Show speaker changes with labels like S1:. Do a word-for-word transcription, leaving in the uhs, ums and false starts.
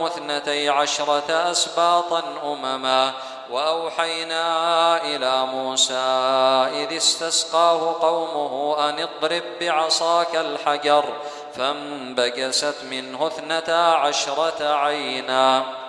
S1: لهم اثنتي عشرة أسباطا أمما. وأوحينا إلى موسى إذ استسقاه قومه أن اضرب بعصاك الحجر فانبجست منه اثنتا عشرة عينا